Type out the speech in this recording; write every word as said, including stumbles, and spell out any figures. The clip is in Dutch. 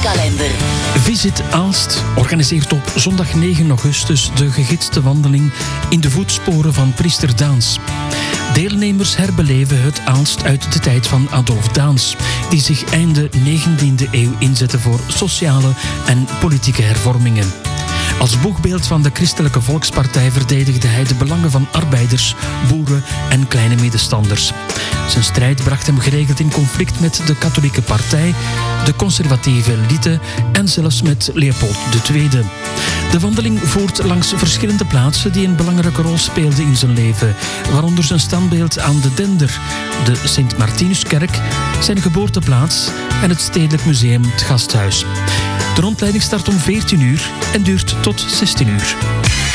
kalender. Visit Aalst organiseert op zondag negen augustus de gegidste wandeling in de voetsporen van priester Daans. Deelnemers herbeleven het Aalst uit de tijd van Adolf Daans, die zich einde negentiende eeuw inzette voor sociale en politieke hervormingen. Als boegbeeld van de Christelijke Volkspartij verdedigde hij de belangen van arbeiders, boeren en kleine middenstanders. Zijn strijd bracht hem geregeld in conflict met de katholieke partij, de conservatieve elite en zelfs met Leopold de Tweede. De wandeling voert langs verschillende plaatsen die een belangrijke rol speelden in zijn leven, waaronder zijn standbeeld aan de Dender, de Sint-Martinuskerk, zijn geboorteplaats en het Stedelijk Museum Het Gasthuis. De rondleiding start om veertien uur en duurt tot zestien uur.